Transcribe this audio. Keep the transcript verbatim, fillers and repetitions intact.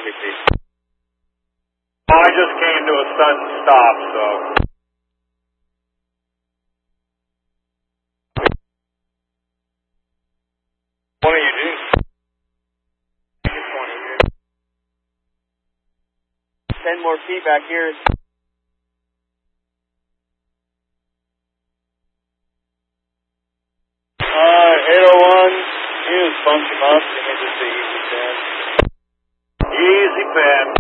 me see. Oh, I just came to a sudden stop, so. What are you doing? Ten more feet back here. Uh, eight oh one, you just bunch him up and hit just the easy pen. Easy pen.